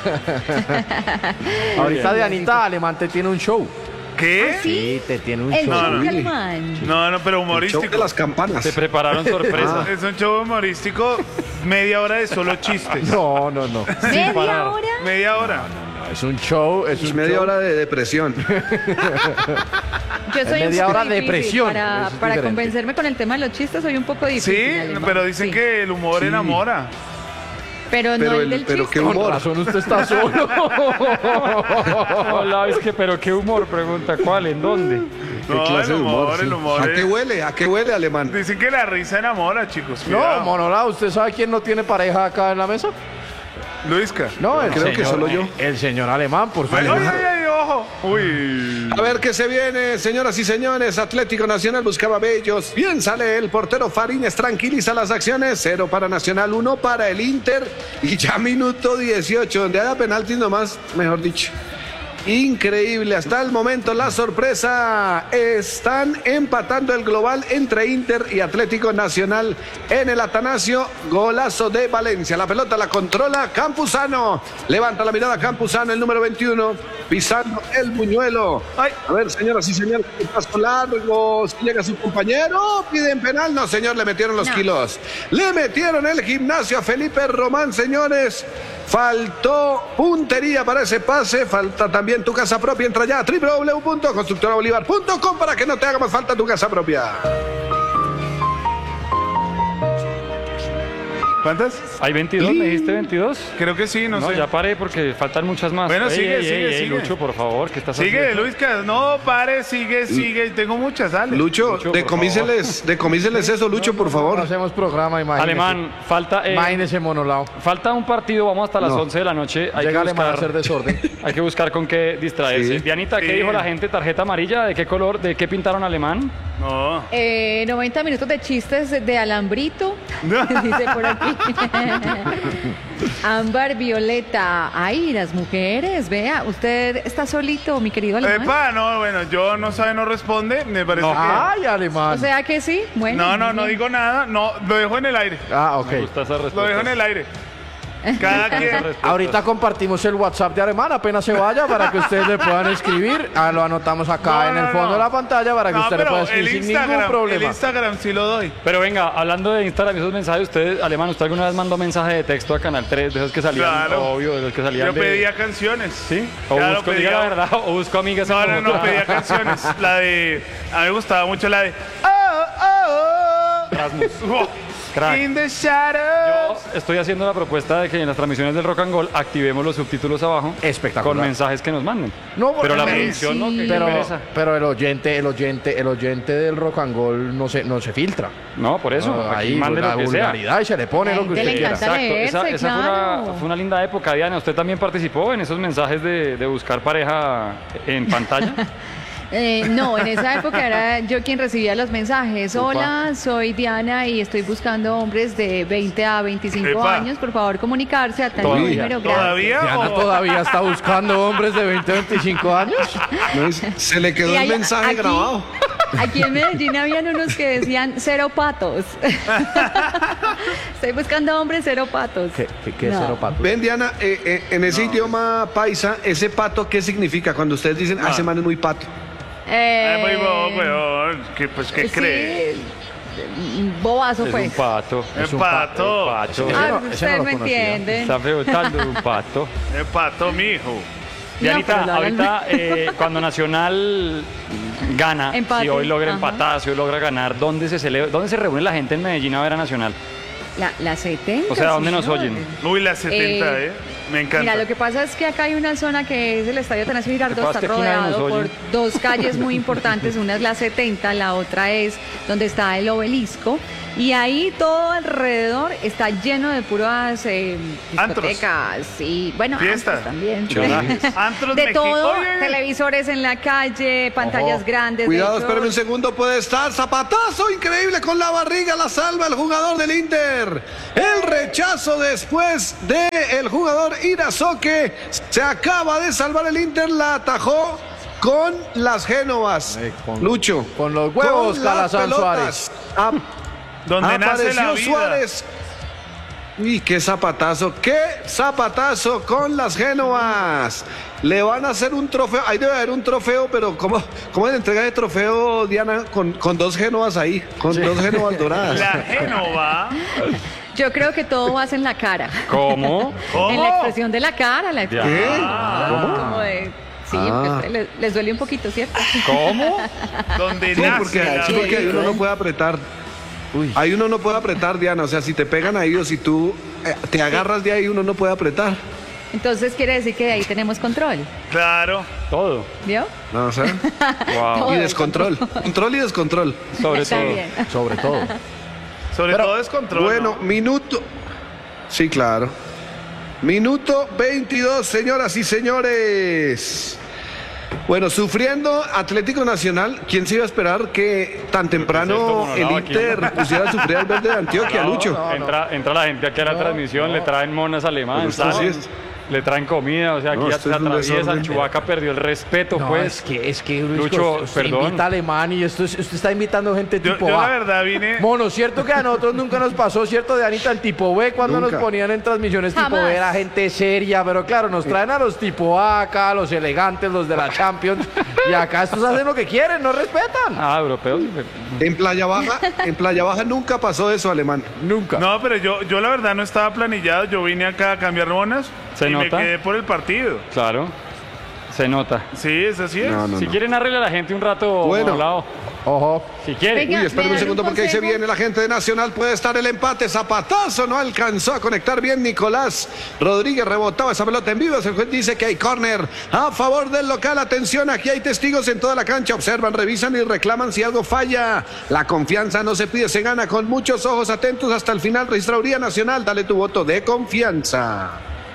ahorita de Anita Alemán te tiene un show. ¿Qué? Sí, te tiene un el show. show no. alemán. No, pero el show humorístico. de las campanas. Se prepararon sorpresas. Es un show humorístico, media hora de solo chistes. No. ¿Media parar. hora? Media hora. Es un show. Es Es un media show. hora de depresión. Yo soy un media poco hora de difícil presión, para eso es para diferente. convencerme con el tema de los chistes, soy un poco difícil. Sí, alemán. pero dicen Sí. que el humor enamora. Pero no el del pero chiste. qué Con humor. razón usted está solo. Hola, es que, pero qué humor, pregunta, ¿cuál? ¿En dónde? ¿Qué No, clase el de humor? el sí. humor. ¿A qué huele? ¿A qué huele, alemán? Dicen que la risa enamora, chicos. No, cuidado. Monolá, ¿usted sabe quién no tiene pareja acá en la mesa? Luisca. No, el Creo que señor, solo yo. El señor Alemán, por Ay, favor. ay, ojo. Uy. A ver qué se viene, señoras y señores. Atlético Nacional buscaba Bellos. Bien sale el portero Fariñez, tranquiliza las acciones. 0 para Nacional, 1 para el Inter. Y ya minuto 18, donde haya penaltis nomás, mejor dicho. Increíble, hasta el momento la sorpresa. Están empatando el global entre Inter y Atlético Nacional en el Atanasio. Golazo de Valencia. La pelota la controla Campuzano. Levanta la mirada Campuzano, el número 21, pisando el buñuelo. Ay. A ver, señoras y señores, qué paso largo. Si llega su compañero, piden penal. No, señor, le metieron los kilos. Le metieron el gimnasio a Felipe Román, señores. Faltó puntería para ese pase. Falta también tu casa propia. Entra ya a www.constructorabolivar.com para que no te haga más falta tu casa propia. ¿Cuántas? ¿Hay 22? ¿Me dijiste 22? Creo que sí, no sé. Ya paré porque faltan muchas más. Bueno, Ey, sigue, ey, sigue, ey, sigue. Lucho, por favor, ¿qué estás Sigue, haciendo? Luisca. No, pare, sigue. Tengo muchas, dale. Lucho, Lucho, decomíseles eso, Lucho, por No favor. hacemos programa, imagínese. Alemán, falta... Imagínese monolao. Falta un partido, vamos hasta las No. 11 de la noche. Hay Llega que Alemán a buscar, hacer desorden. hay que buscar con qué distraerse. Sí. Dianita, ¿qué Sí. dijo la gente? ¿Tarjeta amarilla? ¿De qué color? ¿De qué pintaron Alemán? No. 90 minutos de chistes de alambrito, dice por aquí. Ámbar Violeta, ay, las mujeres, vea, usted está solito, mi querido Alemán. Epa, no, bueno, yo no sabe, no responde. Me parece que. Ay, Alemán. O sea que sí, bueno. No digo nada. No, lo dejo en el aire. Ah, ok. Me gusta esa respuesta. Lo dejo en el aire. Cada quien. Ahorita compartimos el WhatsApp de Alemán, apenas se vaya para que ustedes le puedan escribir. Lo anotamos acá en el fondo de la pantalla para que usted le pero pueda escribir sin ningún el problema. Instagram sí lo doy. Pero venga, hablando de Instagram y esos mensajes, usted, Alemán, ¿usted alguna vez mandó mensaje de texto a Canal 3? De esos que salían, Claro. obvio, de los que salían Yo de... pedía canciones. ¿Sí? O Claro, busco, diga la verdad, o busco amigas en No, Bogotá. pedía canciones. La de. A mí me gustaba mucho la de. Rasmus. Crack. In the shadows. Yo estoy haciendo la propuesta de que en las transmisiones del Rock and Roll activemos los subtítulos abajo. Espectacular. Con mensajes que nos manden. No, pero la pero- producción no, que Pero, pereza. pero el oyente del rock and roll no se filtra. No, por eso. No, aquí ahí mande la lo que sea. vulgaridad y se le pone lo que Gente usted le quiera. encanta leerse, esa claro. fue una linda época, Diana. ¿Usted también participó en esos mensajes de buscar pareja en pantalla? No, en esa época era yo quien recibía los mensajes. Hola, soy Diana y estoy buscando hombres de 20 a 25 Epa. años. Por favor, comunicarse a tal Todavía. número. Gracias. ¿Todavía? Diana o- todavía está buscando hombres de 20 a 25 años. No, se le quedó Y el hay- mensaje aquí- grabado. Aquí en Medellín habían unos que decían cero patos. Estoy buscando hombres cero patos. ¿Qué es No. cero pato? Ven, Diana, en ese idioma paisa, ese pato, ¿qué significa? Cuando ustedes dicen, ese man es muy pato. Ay, muy bobo, weón. ¿Qué, pues, ¿qué Sí, cree? bobazo Es pues. un pato. El pato. Pato. Ese Ah, no- ese no ustedes lo me conocía. entienden. Está preguntando de un pato. El pato, mijo. Dianita, pero lo hagan- ahorita cuando Nacional gana, Empate, si hoy logra ajá. empatar, si hoy logra ganar, ¿dónde se celebra, dónde se reúne la gente en Medellín a ver a Nacional? La 70. O sea, ¿dónde nos señor. oyen? Uy, la 70, Me encanta. Mira, lo que pasa es que acá hay una zona que es el Estadio Atanasio Girardot, pasa está que aquí nadie nos rodeado por oye. dos calles muy importantes, una es la 70, la otra es donde está el obelisco, y ahí todo alrededor está lleno de puras discotecas y, bueno, Fiestas. antros también. Antros De México. todo, Oye, oye. televisores en la calle, pantallas Ojo, grandes. de Cuidado, hecho, espérame un segundo, puede estar. Zapatazo increíble con la barriga, la salva el jugador del Inter. El rechazo después del jugador Irazoque. Se acaba de salvar el Inter, la atajó con las Génovas. Con- Lucho. con los huevos, con las Calazán pelotas. Donde nace la Apareció vida. Suárez. Y qué zapatazo con las Génovas. Le van a hacer un trofeo, ahí debe haber un trofeo, pero ¿cómo es la entrega de trofeo, Diana? Con dos Génovas ahí, con dos Génovas doradas. La Génova. Yo creo que todo va en la cara. ¿Cómo? En la expresión de la cara, la expresión. ¿Cómo? Como de, sí, Ah. pues, les duele un poquito, ¿cierto? ¿Cómo? Donde Sí, nace porque la ahí uno no puede apretar. Ahí uno no puede apretar, Diana. O sea, si te pegan ahí o si tú te agarras de ahí, uno no puede apretar. Entonces quiere decir que de ahí tenemos control, Claro. Todo. ¿vio? No, o sea, Wow. y descontrol. Control y descontrol. Sobre Está todo. bien. Sobre todo. Sobre todo es control. Bueno, ¿no? minuto. Sí, claro. Minuto 22, señoras y señores. Bueno, sufriendo Atlético Nacional, ¿quién se iba a esperar que tan temprano ¿Qué es el esto, monolado, Inter pusiera a sufrir al verde de Antioquia, Lucho? Entra la gente aquí a la transmisión, le traen monas alemanes. Así es. le traen comida, o sea, aquí No, ya esto se es un atraviesa, desorden. Chubaca perdió el respeto, No, pues. es que Lucho, usted perdón. invita a Alemán y usted está invitando gente Yo tipo la A. verdad vine... Mono, cierto que a nosotros nunca nos pasó, cierto, de Anita, el tipo B, cuando Nunca. nos ponían en transmisiones tipo Jamás. B, era gente seria, pero claro, nos traen a los tipo A acá, los elegantes, los de la Champions, y acá estos hacen lo que quieren, no respetan. Ah, europeos. En Playa Baja nunca pasó eso, Alemán. Nunca. No, pero yo la verdad no estaba planillado. Yo vine acá a cambiar monas ¿Se y nota? me quedé por el partido. Claro, se nota. Sí, es así es. No. Si quieren arreglar a la gente un rato, Bueno. Monolao. Ojo. Si quieren. Venga. Uy, espérame ¿me un dan segundo un porque ahí se consejo? viene la gente de Nacional. Puede estar el empate. Zapatazo no alcanzó a conectar bien Nicolás Rodríguez. Rebotaba esa pelota en vivo. El juez dice que hay córner a favor del local. Atención, aquí hay testigos en toda la cancha. Observan, revisan y reclaman si algo falla. La confianza no se pide, se gana con muchos ojos atentos hasta el final. Registraduría Nacional, dale tu voto de confianza.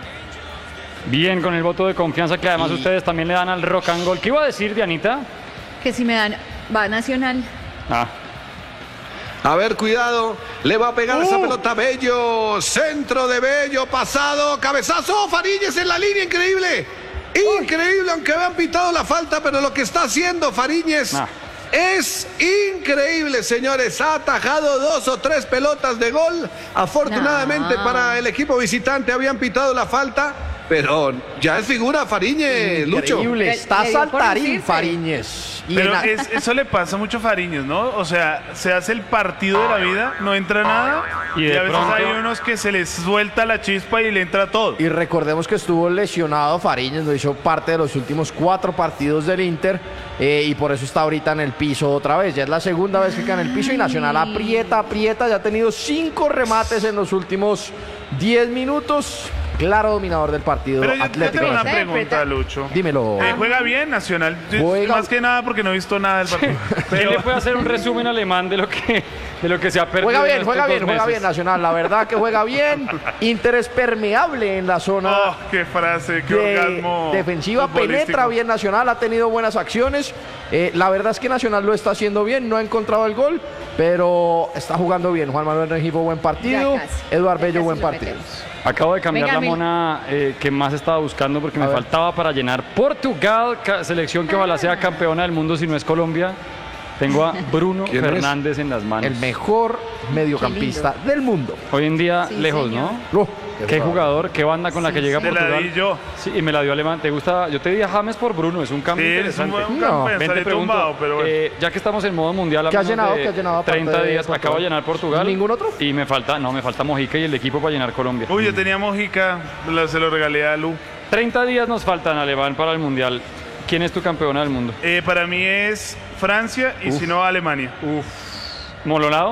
Bien, con el voto de confianza que además ustedes también le dan al Rock and Roll. ¿Qué iba a decir, Dianita? Que si me dan, va Nacional. Ah, A ver, cuidado, le va a pegar esa pelota Bello, centro de Bello, pasado, cabezazo, Fariñez en la línea, increíble, increíble, aunque habían pitado la falta, pero lo que está haciendo Fariñez Nah. es increíble, señores, ha atajado 2 o 3 pelotas de gol, afortunadamente No. para el equipo visitante habían pitado la falta, pero ya es figura Fariñez, Lucho. Increíble, está Le dio por saltarín lucirse. Fariñez. Y Pero en- eso le pasa mucho a Fariñez, ¿no? O sea, se hace el partido de la vida, no entra nada. Y Y, de a veces pronto- hay unos que se les suelta la chispa y le entra todo. Y recordemos que estuvo lesionado Fariñez, no hizo parte de los últimos 4 partidos del Inter y por eso está ahorita en el piso otra vez. Ya es la segunda vez que queda en el piso y Nacional aprieta, ya ha tenido 5 remates en los últimos 10 minutos. Claro dominador del partido Pero yo Atlético tengo una Nacional. pregunta, Lucho. Dímelo. ¿Juega bien Nacional? Juega- Más que nada porque no he visto nada del partido. ¿quién le puede hacer un resumen alemán de lo que se ha perdido? Juega en bien, estos juega 2 bien, juega meses? bien Nacional. La verdad que juega bien. Inter es permeable en la zona Oh, qué frase, qué orgasmo. defensiva, futbolístico. penetra bien Nacional, ha tenido buenas acciones. La verdad es que Nacional lo está haciendo bien, no ha encontrado el gol, pero está jugando bien. Juan Manuel Rengifo, buen partido. Ya casi. Eduard Ya Bello, casi buen lo partido. metemos. Acabo de cambiar Venga, la Mil. mona que más estaba buscando porque me ver. faltaba para llenar. Portugal, selección que ojalá sea campeona del mundo si no es Colombia. Tengo a Bruno ¿Quién es? Fernández en las manos. El mejor mediocampista del mundo. Hoy en día, Sí, lejos, señor. ¿no? Oh, Qué jugador, qué banda con la que llega a Te la Portugal. di yo. Sí, y me la dio Alemán. ¿Te gusta? Yo te di a James por Bruno, es un cambio Sí, es un interesante. buen No. campo, Ven, te salí pregunto, tumbado, pero bueno. ya que estamos en modo mundial, a ¿Qué has menos llenado? de ¿Qué has llenado aparte 30 de días, Portugal? acabo de llenar Portugal. ¿Ningún otro? Y me falta Mojica y el equipo para llenar Colombia. Uy, yo tenía Mojica, se lo regalé a Lu. 30 días nos faltan, Alemán, para el mundial. ¿Quién es tu campeona del mundo? Para mí es Francia y si no Alemania. ¿Molonado?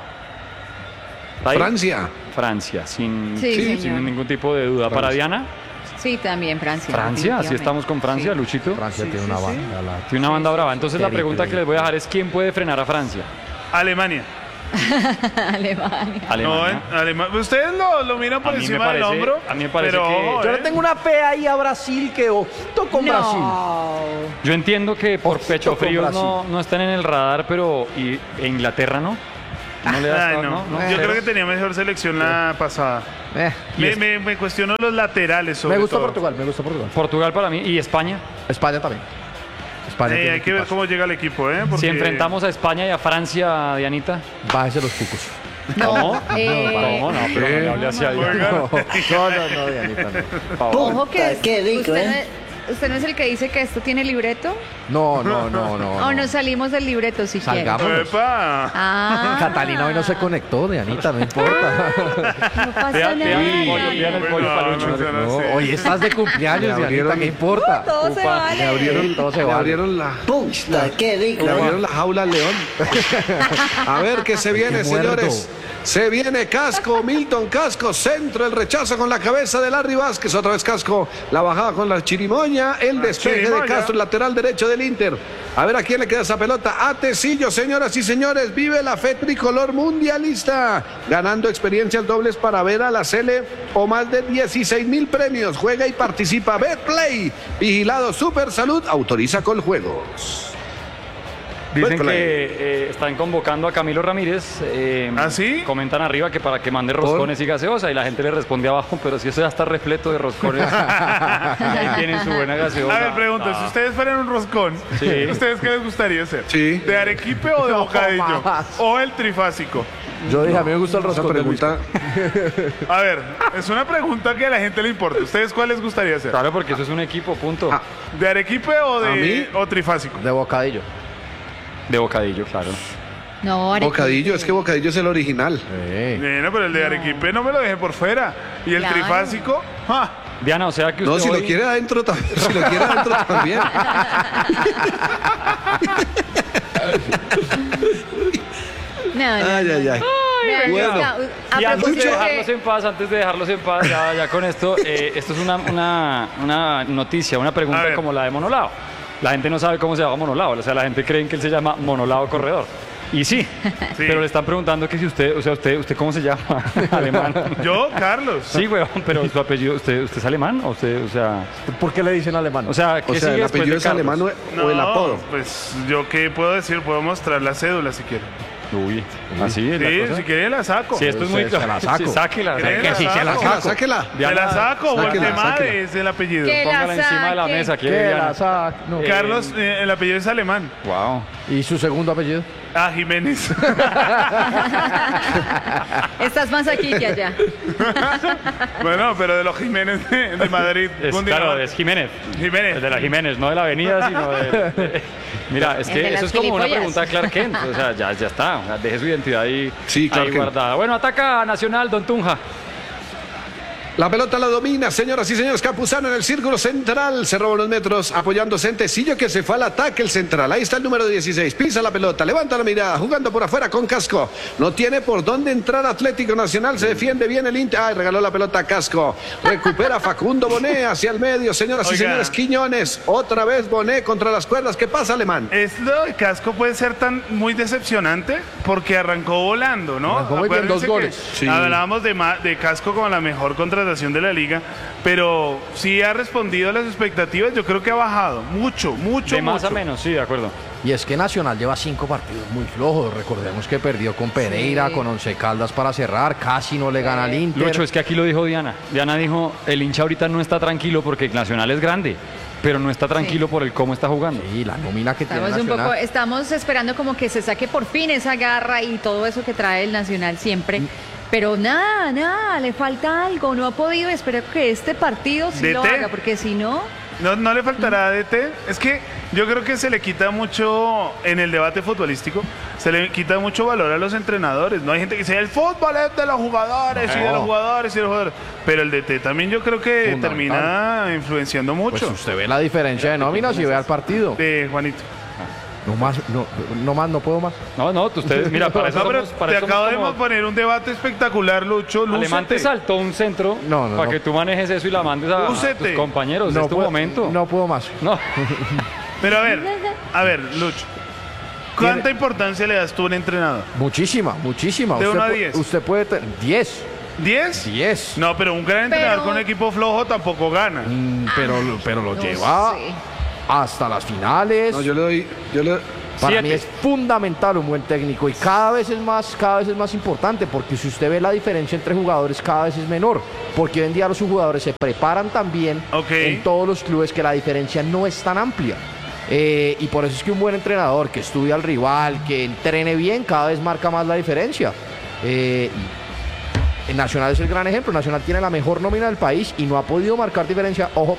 ¿Está ahí? Francia. Francia, sin Sí, señor. ningún tipo de duda. ¿Para Diana? Sí, también Francia. Francia, así definitivamente. estamos con Francia, Sí. Luchito. Francia tiene una banda. Tiene una banda brava. Entonces la Terrible. pregunta que les voy a dejar es ¿quién puede frenar a Francia? Alemania. Alemania. Alemania. No, Alemania. Ustedes lo miran por A mí me encima del parece- hombro. a mí me parece pero, que- ojo, Yo le tengo una P ahí a Brasil que ojito con Brasil. No. Yo entiendo que por Ojito pecho con frío Brasil. no están en el radar, pero ¿e Inglaterra no? No le da Ay, hasta- no. no, Yo cero. creo que tenía mejor selección la pasada. Me cuestiono los laterales sobre Me gusta todo. Portugal, me gusta Portugal. Portugal para mí y España. España también. España tiene Hay que ver equipazo. cómo llega el equipo, ¿eh? Porque- Si enfrentamos a España y a Francia, Dianita. Bájese los cucos. ¿Cómo? Eh, ¿Cómo? No, pero no le hable así a Oigan. No, Dianita, no. Ojo que qué rico, ¿usted no es el que dice que esto tiene libreto? No. O nos salimos del libreto si quiere. Salgamos. ¡Epa! Ah, Catalina hoy no se conectó, Dianita, no importa. no pasa Vean nada. el pollo, vean el pollo No, para Lucho. no sean No, así. hoy estás de cumpleaños, Le Dianita, abrieron- ¿qué importa? Todo se Upa, vale. Le abrieron, todo se le vale. abrieron la... Pucha, qué rico. Le abrieron la jaula al león. A ver qué se viene, Qué muerto. señores. Se viene Casco, Milton Casco, centro, el rechazo con la cabeza de Larry Vázquez, otra vez Casco, la bajada con la chirimoña, el despeje de chirimoña. Castro, el lateral derecho del Inter. A ver a quién le queda esa pelota. A Tecillo, señoras y señores, vive la fe tricolor mundialista, ganando experiencias dobles para ver a la Sele o más de 16,000 premios. Juega y participa. Betplay, vigilado Super Salud, autoriza con juegos. Dicen Pues, que están convocando a Camilo Ramírez. ¿Ah, sí? Comentan arriba que para que mande roscones y gaseosa y la gente le responde abajo, pero si eso ya está repleto de roscones. Ahí tienen su buena gaseosa. A ver, pregunta, si ustedes fueran un roscón, Sí. ¿ustedes qué les gustaría hacer? Sí. ¿De arequipe o de bocadillo? más. ¿O el trifásico? Yo dije, a mí me gusta el Esa roscón de Luis. pregunta, A ver, es una pregunta que a la gente le importa. ¿Ustedes cuál les gustaría hacer? Claro, porque eso es un equipo, punto. ¿De arequipe o ¿A mí? o trifásico? De bocadillo. De bocadillo, claro. No, bocadillo, es que bocadillo es el original. Bueno, pero el de arequipe no me lo deje por fuera. ¿Y el Claro. trifásico? ¡Ja! Diana, o sea que usted No, si lo hoy- quiere adentro también. Si lo quiere adentro también. No, Ay, ay, ay. Vean, Bueno. a Y antes de propósito dejarlos que- en paz, ya con esto, esto es una noticia, una A pregunta ver. como la de Monolao. La gente no sabe cómo se llama Monolao, o sea, la gente cree que él se llama Monolao Corredor. Y sí, pero le están preguntando que si usted, o sea, usted ¿cómo se llama? Alemán. Yo, Carlos. Sí, weón, pero su apellido, ¿usted es alemán? ¿O usted, o sea, ¿Por qué le dicen alemán? o sea, ¿qué O sea, sigue el después apellido de es Carlos? alemán o el apodo. Pues yo qué puedo decir, puedo mostrar la cédula si quiere. Uy, así es la Sí, cosa. si quiere la saco. Sí, esto es muy Se la saco. Sí, sáquela. ¿Quiere Que la sí, se la saco? saco. Sáquela. Se Diana, la saco, sáquela, Voltemade sáquela. es el apellido. ¿Qué? Póngala la encima de la saque. mesa. ¿Qué ¿Quiere, Diana? la sac- no. Carlos, el apellido es alemán. Wow. ¿Y su segundo apellido? Ah, Jiménez. Estás más aquí que allá. Bueno, pero de los Jiménez de Madrid. Es, claro, es Jiménez. Jiménez. Es de la Jiménez, no de la avenida, sino Mira, es El de que las eso es como una gilipollas. pregunta a Clark Kent. O sea, ya está. O sea, deje su identidad ahí, Sí, Clark ahí Kent. guardada. Bueno, ataca a Nacional, Don Tunja. La pelota la domina, señoras y señores. Campuzano en el círculo central. Se roba unos metros apoyándose en Tecillo, que se fue al ataque el central. Ahí está el número 16. Pisa la pelota, levanta la mirada, jugando por afuera con Casco. No tiene por dónde entrar Atlético Nacional. Se defiende bien el Inter. Ay, regaló la pelota a Casco. Recupera Facundo Bonet hacia el medio. Señoras y Oiga. señores, Quiñones. Otra vez Bonet contra las cuerdas. ¿Qué pasa, Alemán? Esto de Casco puede ser tan muy decepcionante porque arrancó volando, ¿no? Arrancó muy bien, Acuérdense 2 que goles. Sí. Hablábamos de Casco como la mejor contratación de la liga, pero sí ha respondido a las expectativas. Yo creo que ha bajado mucho, mucho, De más mucho. a menos, sí, de acuerdo. Y es que Nacional lleva 5 partidos muy flojos. Recordemos que perdió con Pereira, con Once Caldas para cerrar. Casi no le gana al Inter. Lucho, es que aquí lo dijo Diana. Diana dijo, el hincha ahorita no está tranquilo porque Nacional es grande, pero no está tranquilo por el cómo está jugando. Sí, la nómina que tiene Estamos un Nacional. poco, estamos esperando como que se saque por fin esa garra y todo eso que trae el Nacional siempre. Pero nada, le falta algo, no ha podido. Espero que este partido sí lo DT. haga, porque si no, No le faltará DT. Es que yo creo que se le quita mucho en el debate futbolístico, se le quita mucho valor a los entrenadores. No hay gente que dice el fútbol es de los jugadores y de los jugadores y de los jugadores. Pero el DT también yo creo que Fundamental. termina influenciando Pues mucho. usted ve la diferencia de nóminas y ve al partido. De Juanito. No más, no puedo más. No, ustedes, mira, para eso No, pero somos, para te eso acabo de somos como- poner un debate espectacular, Lucho. Alemán te Lúcete. saltó un centro No, para no. que tú manejes eso y la mandes a Lúcete. tus compañeros. No es tu puedo- momento. No puedo más. No. Pero a ver, Lucho. ¿Cuánta importancia le das tú a un entrenador? Muchísima. De Usted 1 a pu- 10. Usted puede tener 10. ¿10? No, pero un gran entrenador Pero- con un equipo flojo tampoco gana. Pero lo no lleva sé. hasta las finales. No, yo le doy. Para 7. mí es fundamental un buen técnico y cada vez es más importante, porque si usted ve la diferencia entre jugadores cada vez es menor, porque hoy en día los jugadores se preparan tan bien Ok. en todos los clubes que la diferencia no es tan amplia. Y por eso es que un buen entrenador que estudia al rival, que entrene bien, cada vez marca más la diferencia. Y el Nacional es el gran ejemplo. Nacional tiene la mejor nómina del país y no ha podido marcar diferencia. Ojo.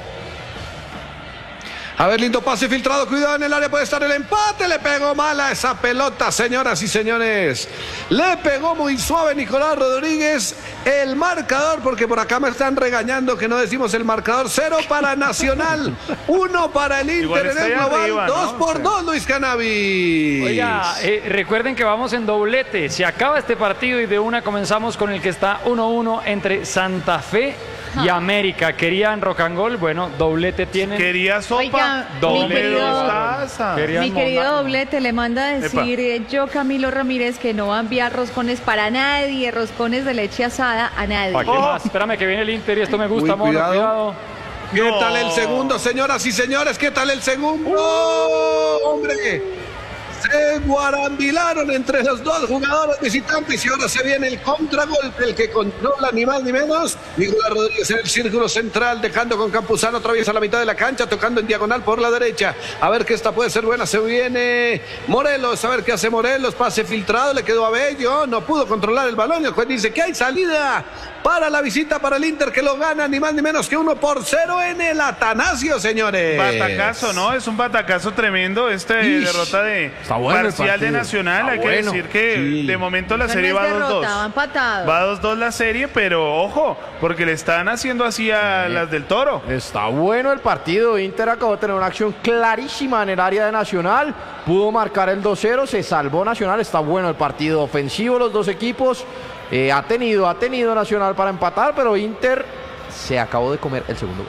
A ver, lindo pase filtrado, cuidado en el área, puede estar el empate, le pegó mal a esa pelota, señoras y señores. Le pegó muy suave Nicolás Rodríguez, el marcador, porque por acá me están regañando que no decimos el marcador. 0 para Nacional, 1 para el Igual Inter en está el ahí global, arriba, ¿no? 2-2, Luis Cannabis. Oiga, recuerden que vamos en doblete. Se acaba este partido y de una comenzamos con el que está 1-1 entre Santa Fe y América. Querían rock and roll, bueno, doblete tienen. Quería sopa, Oiga, doble mi querido- dos tazas. Querían mi querido monda- Doblete le manda a decir yo, Camilo Ramírez, que no va a enviar roscones para nadie, roscones de leche asada a nadie. ¿Para qué más? Espérame que viene el Inter y esto me gusta, Uy, mono, cuidado. cuidado. ¿Qué No. tal el segundo, señoras y señores? ¿Qué tal el segundo? ¡Hombre! Se guarambilaron entre los dos jugadores visitantes y ahora se viene el contragolpe, el que controla ni más ni menos Nicolás Rodríguez en el círculo central, dejando con Campuzano, atraviesa la mitad de la cancha, tocando en diagonal por la derecha. A ver que esta puede ser buena, se viene Morelos, a ver qué hace Morelos, pase filtrado, le quedó a Bello, no pudo controlar el balón, el juez dice que hay salida para la visita para el Inter, que lo gana ni más ni menos que 1-0 en el Atanasio, señores. Batacazo, ¿no? Es un batacazo tremendo derrota de bueno parcial de Nacional. Hay que decir que de momento la serie va 2-2. Va empatado. Va 2-2 la serie, pero ojo, porque le están haciendo así a las del Toro. Está bueno el partido. Inter acabó de tener una acción clarísima en el área de Nacional. Pudo marcar el 2-0, se salvó Nacional. Está bueno el partido ofensivo, los dos equipos. Ha tenido Nacional para empatar, pero Inter se acabó de comer el segundo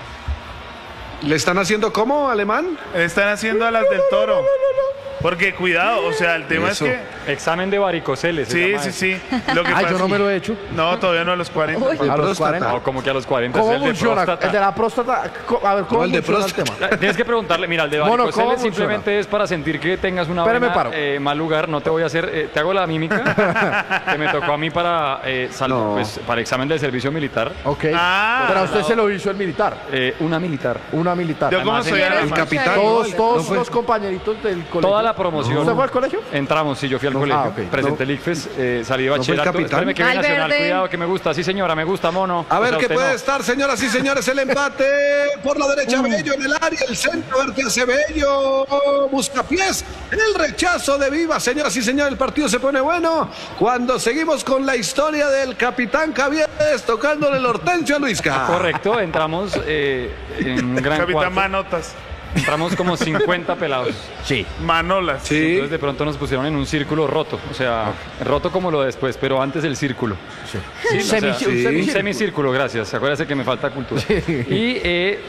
gol. ¿Le están haciendo cómo, Alemán? Le están haciendo a las del Toro. Porque cuidado, o sea, el tema Eso. es que... Examen de varicocele. se Sí, llama sí, eso. sí. Lo que pasa Yo no es me que- lo he hecho. No, todavía no a los 40. Uy. A los próstata. 40. No, como que a los 40 ¿Cómo es el de funciona? próstata. El de la próstata. A ver, ¿cómo No, el de funciona el próstata. tema? Tienes que preguntarle, mira, el de Mono, varicocele ¿cómo simplemente es para sentir que tengas una Espérame, vena, paro. mal lugar. No te voy a hacer, te hago la mímica que me tocó a mí para No. pues, para examen del servicio militar. Ok. Ah. Pero a usted se lo hizo el militar. Una militar. Una militar. Yo como Además, soy el Alemán. El capitán. Todos No fue. los compañeritos del colegio. Toda la promoción. ¿Usted fue al colegio? Entramos, sí, yo fui al colegio, ok. presenté el ICFES, salí de fue el bachillerato. capitán? Espérame que viene Valverde. Nacional, cuidado que me gusta. Sí, señora, me gusta, mono. A O ver sea, qué usted puede no. estar, señoras y señores, el empate por la derecha, Bello en el área, el centro, a ver qué hace Bello, busca pies, el rechazo de Viva, señoras y señores, el partido se pone bueno cuando seguimos con la historia del capitán Caviedes tocándole el Hortensio a Luisca. Correcto, entramos en un gran Capitán cuarto. Manotas. Entramos como 50 pelados. Sí. Manolas. Sí. Entonces de pronto nos pusieron en un círculo roto, o sea, roto como lo de después, pero antes el círculo. Sí, o sea, un semicírculo, gracias. Acuérdate que me falta cultura. Y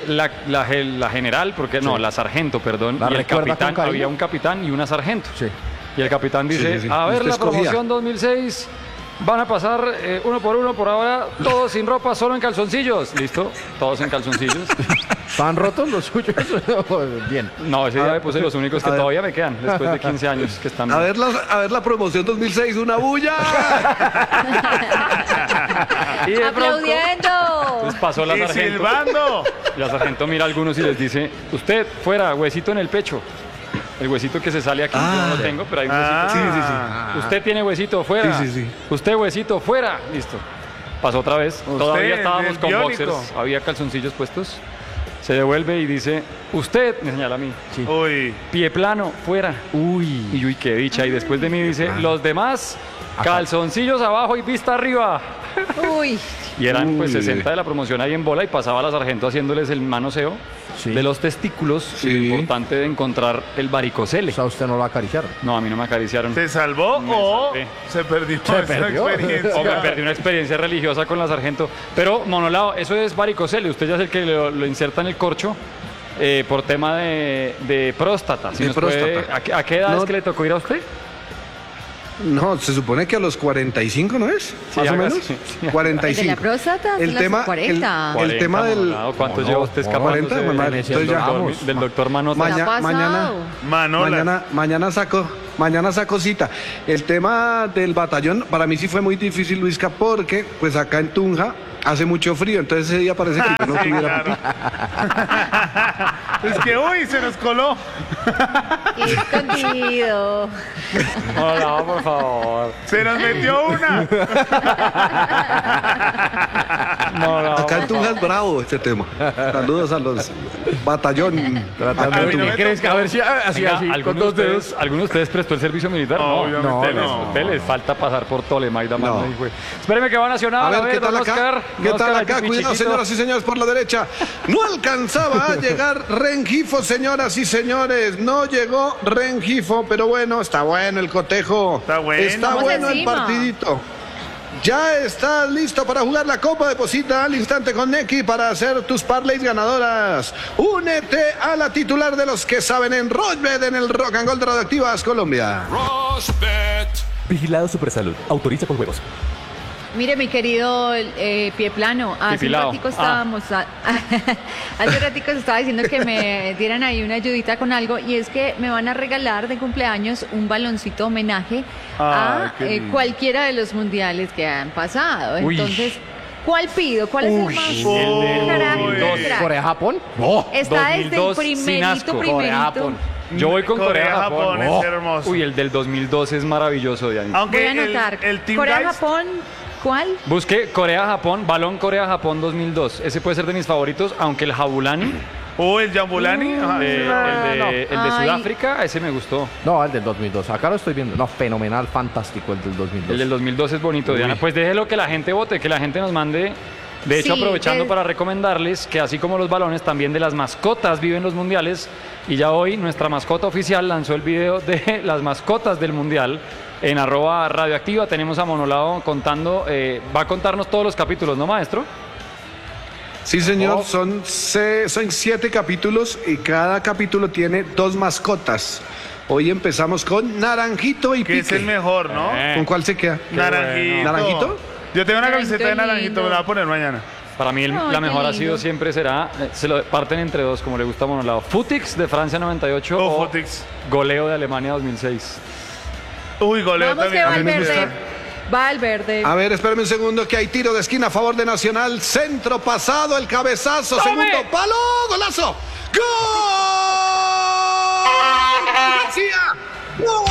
la general, porque no, la sargento, perdón, La y el recuerda con capitán, cariño. había un capitán y una sargento. Sí. Y el capitán dice, Sí, sí, sí. a ver Usted la escogía. promoción 2006, van a pasar uno por ahora, todos sin ropa, solo en calzoncillos. ¿Listo? Todos en calzoncillos. ¿Están rotos los suyos? Bien. No, ese día me puse los únicos que a ver. todavía me quedan, después de 15 años que están. A ver la promoción 2006, una bulla. Y de pronto, ¡Aplaudiendo! pues pasó la Y sargento. silbando. La sargento mira a algunos y les dice, usted, fuera, huesito en el pecho. El huesito que se sale aquí, yo no lo tengo, pero hay un huesito. Ah. Usted tiene huesito, fuera. Sí, sí, sí. Usted, huesito, fuera. Listo. Pasó otra vez. Todavía estábamos el con biónico. boxers. Había calzoncillos puestos. Se devuelve y dice, usted, me señala a mí, Uy. pie plano, fuera. Uy. Y uy, qué dicha. Y después de mí dice, los demás, calzoncillos abajo y vista arriba. Uy, Y eran pues Uy. 60 de la promoción ahí en bola y pasaba la sargento haciéndoles el manoseo Sí. de los testículos. Sí. Lo importante de encontrar el varicocele. O sea, usted no lo acariciaron. No, a mí no me acariciaron. ¿Se salvó Me o salvé. se perdió Se esa perdió. experiencia? O me perdí una experiencia religiosa con la sargento. Pero, monolao, eso es varicocele. Usted ya es el que lo inserta en el corcho por tema de próstata. Si De nos puede- próstata. ¿A qué edad No. es que le tocó ir a usted? No, se supone que a los 45, ¿no es? Sí, Más o algo menos. así. el de la 45. próstata, El tema, 40. el tema del... monolao, ¿Cuántos No, lleva usted no, escapándose 40, mamá, del entonces ya doctor- vamos. del doctor Manota? Maña- ¿Qué ha pasado? mañana, Manolas. mañana saco cita. El tema del batallón para mí sí fue muy difícil, Luisca, porque pues acá en Tunja hace mucho frío, entonces ese día parece que yo no Sí, tuviera claro. Es que, uy, se nos coló. ¡Qué escondido! Monolao, por favor. Se nos metió una. Monolao. Acá en Tunja es bravo este tema. Saludos a los batallón. A mí no ¿Qué me crees que a ver si así, Venga, así, con ¿alguno, dos de dedos? ustedes, ¿alguno de ustedes prestó el servicio militar? Obviamente no. Usted les falta pasar por Tolemaida, No. mano. Espéreme que va Nacional. A ver, ¿qué tal don acá? Oscar. ¿Qué Don tal Oscar, acá? mi Cuidado, chiquito. señoras y señores, por la derecha. No alcanzaba a llegar Rengifo, señoras y señores. No llegó Rengifo, pero bueno, está bueno el cotejo. Está bueno. Está Vamos bueno el encima. partidito. Ya estás listo para jugar la Copa. Deposita al instante con Neki para hacer tus parlays ganadoras. Únete a la titular de los que saben en Rochbet en el Rock and Gold de Radioactivas Colombia. Rosbet. Vigilado Supersalud. Autoriza con juegos. Mire, mi querido Pie Plano, hace un Pipilao. ratico estábamos, hace un ratico estaba diciendo que me dieran ahí una ayudita con algo, y es que me van a regalar de cumpleaños un baloncito homenaje a qué lindo. cualquiera de los mundiales que han pasado. Uy. Entonces, ¿cuál pido? ¿Cuál es el más el del crack? 2002. Corea-Japón. Está desde el 2002 sin primerito, asco. Corea-Japón. Yo voy con Corea-Japón. Corea-Japón es hermoso. Uy, el del 2002 es maravilloso, Dianita. Voy Aunque a anotar. el Team Guys, Corea-Japón, ¿cuál? Busque Corea-Japón, balón Corea-Japón 2002. Ese puede ser de mis favoritos, aunque el Jabulani, o el Jambulani. ajá, el de Ay. Sudáfrica, ese me gustó. No, el del 2002. Acá lo estoy viendo. No, fenomenal, fantástico el del 2002. El del 2002 es bonito, Diana. Pues déjelo que la gente vote, que la gente nos mande. De hecho, Sí, aprovechando es- para recomendarles que así como los balones, también de las mascotas viven los mundiales. Y ya hoy nuestra mascota oficial lanzó el video de las mascotas del mundial en @radioactiva. Tenemos a Monolao contando, va a contarnos todos los capítulos, ¿no, maestro? Sí, señor, son 7 capítulos y cada capítulo tiene 2 mascotas. Hoy empezamos con Naranjito y que es el Pique. mejor, ¿no? ¿Con cuál se queda? Naranjito. ¿Naranjito? Yo tengo una Naranjito camiseta de lindo. naranjito, me la voy a poner mañana. Para mí Ay, la qué mejor ha lindo. sido siempre será, se lo parten entre dos, como le gusta a Monolao. Futix de Francia 98 Oh, o Futix. goleo de Alemania 2006. Uy, goleo Vamos que también. va A el mí me verde. gusta. Va el verde. A ver, espérame un segundo que hay tiro de esquina a favor de Nacional. Centro pasado, el cabezazo, ¡Tome! segundo palo, golazo. ¡Gol! García.